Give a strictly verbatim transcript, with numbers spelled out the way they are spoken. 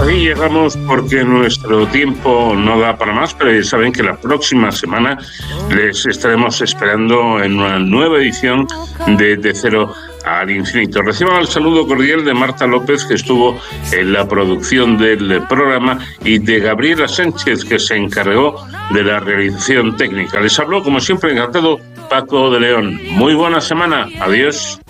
aquí llegamos porque nuestro tiempo no da para más, pero ya saben que la próxima semana les estaremos esperando en una nueva edición de De Cero al Infinito. Reciban el saludo cordial de Marta López, que estuvo en la producción del programa, y de Gabriela Sánchez, que se encargó de la realización técnica. Les habló, como siempre, encantado, Paco de León. Muy buena semana. Adiós.